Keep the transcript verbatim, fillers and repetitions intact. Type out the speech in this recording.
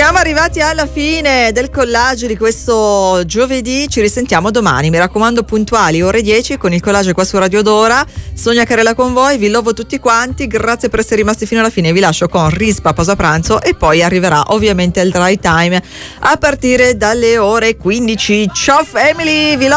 Siamo arrivati alla fine del collage di questo giovedì, ci risentiamo domani, mi raccomando puntuali, ore dieci con il collage qua su Radio Dora. Sonia Carella con voi, vi lovo tutti quanti, grazie per essere rimasti fino alla fine, vi lascio con Rispa pausa pranzo e poi arriverà ovviamente il dry time a partire dalle ore quindici. Ciao family, vi lovo.